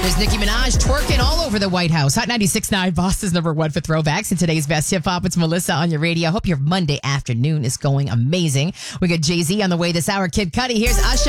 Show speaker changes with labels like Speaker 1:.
Speaker 1: There's Nicki Minaj twerking all over the White House. Hot 96.9, Boston's number one for throwbacks. And today's best hip hop, it's Melissa on your radio. Hope your Monday afternoon is going amazing. We got Jay-Z on the way this hour. Kid Cudi, here's Usher.